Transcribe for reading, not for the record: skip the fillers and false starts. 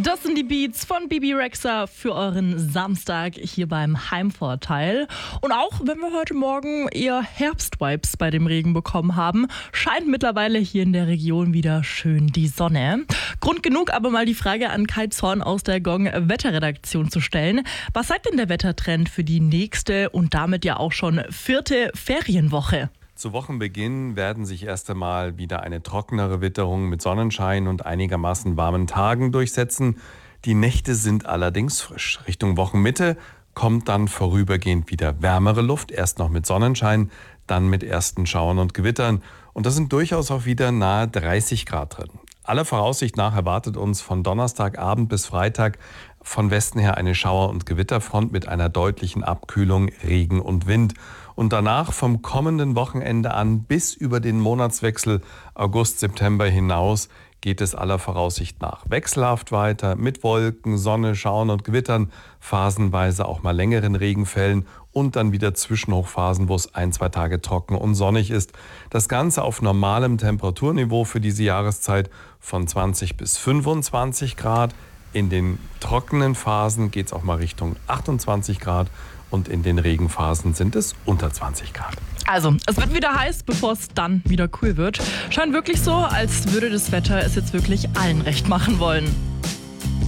Das sind die Beats von Bibi Rexha für euren Samstag hier beim Heimvorteil. Und auch wenn wir heute Morgen eher Herbstvibes bei dem Regen bekommen haben, scheint mittlerweile hier in der Region wieder schön die Sonne. Grund genug, aber mal die Frage an Kai Zorn aus der Gong-Wetterredaktion zu stellen. Was sagt denn der Wettertrend für die nächste und damit ja auch schon 4. Ferienwoche? Zu Wochenbeginn werden sich erst einmal wieder eine trockenere Witterung mit Sonnenschein und einigermaßen warmen Tagen durchsetzen. Die Nächte sind allerdings frisch. Richtung Wochenmitte kommt dann vorübergehend wieder wärmere Luft, erst noch mit Sonnenschein, dann mit ersten Schauern und Gewittern. Und da sind durchaus auch wieder nahe 30 Grad drin. Aller Voraussicht nach erwartet uns von Donnerstagabend bis Freitag von Westen her eine Schauer- und Gewitterfront mit einer deutlichen Abkühlung, Regen und Wind. Und danach vom kommenden Wochenende an bis über den Monatswechsel August-September hinaus geht es aller Voraussicht nach wechselhaft weiter mit Wolken, Sonne, Schauern und Gewittern, phasenweise auch mal längeren Regenfällen und dann wieder Zwischenhochphasen, wo es 1-2 Tage trocken und sonnig ist. Das Ganze auf normalem Temperaturniveau für diese Jahreszeit von 20 bis 25 Grad. In den trockenen Phasen geht es auch mal Richtung 28 Grad und in den Regenphasen sind es unter 20 Grad. Also, es wird wieder heiß, bevor es dann wieder cool wird. Scheint wirklich so, als würde das Wetter es jetzt wirklich allen recht machen wollen.